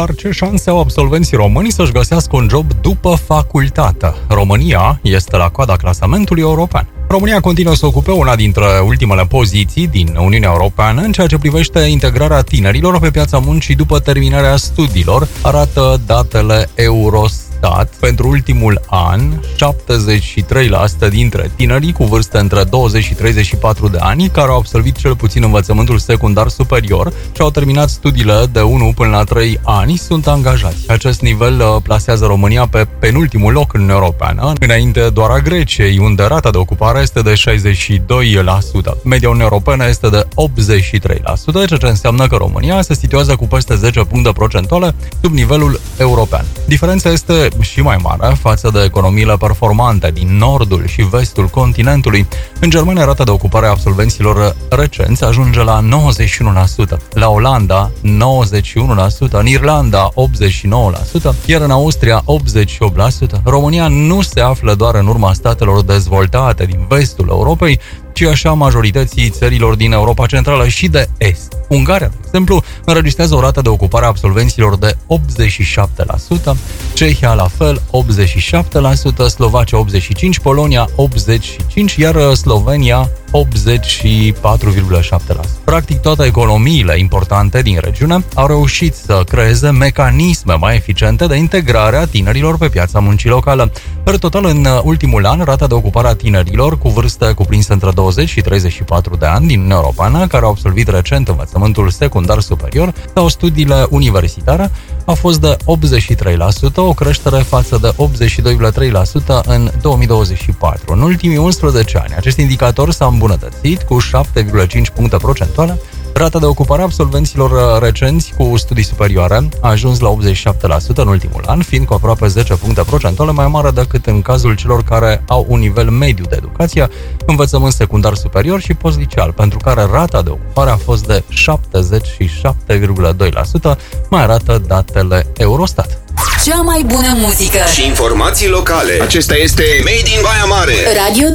Dar ce șanse au absolvenții români să-și găsească un job după facultate? România este la coada clasamentului european. România continuă să ocupe una dintre ultimele poziții din Uniunea Europeană în ceea ce privește integrarea tinerilor pe piața muncii după terminarea studiilor, arată datele Eurostat. Pentru ultimul an, 73% dintre tinerii cu vârste între 20 și 34 de ani care au absolvit cel puțin învățământul secundar superior și au terminat studiile de 1 până la 3 ani sunt angajați. Acest nivel plasează România pe penultimul loc în Uniunea Europeană, înainte doar a Greciei, unde rata de ocupare este de 62%. Media Uniunii Europene este de 83%, ceea ce înseamnă că România se situează cu peste 10 puncte procentuale sub nivelul european. Diferența este și mai mare față de economiile performante din nordul și vestul continentului. În Germania, rata de ocupare a absolvenților recenți ajunge la 91%, la Olanda 91%, în Irlanda 89%, iar în Austria 88%. România nu se află doar în urma statelor dezvoltate din vestul Europei, ci așa majorității țărilor din Europa Centrală și de Est. Ungaria, de exemplu, înregistrează o rată de ocupare a absolvenților de 87%, Cehia la fel 87%, Slovacia 85%, Polonia 85%, iar Slovenia 84,7%. Practic toate economiile importante din regiune au reușit să creeze mecanisme mai eficiente de integrare a tinerilor pe piața muncii locală. Per total, în ultimul an, rata de ocupare a tinerilor cu vârste cuprinse între 20 și 34 de ani din Uniunea Europeană, care au absolvit recent învățământul secundar superior sau studiile universitare, a fost de 83%, o creștere față de 82,3% în 2024. În ultimii 11 ani, acest indicator s-a îmbunătățit cu 7,5 puncte procentuale. Rata de ocupare a absolvenților recenți cu studii superioare a ajuns la 87% în ultimul an, fiind cu aproape 10 puncte procentuale mai mare decât în cazul celor care au un nivel mediu de educație, învățământ secundar superior și postliceal, pentru care rata de ocupare a fost de 77,2%, mai arată datele Eurostat. Cea mai bună muzică și informații locale. Acesta este Made in Baia Mare. Radio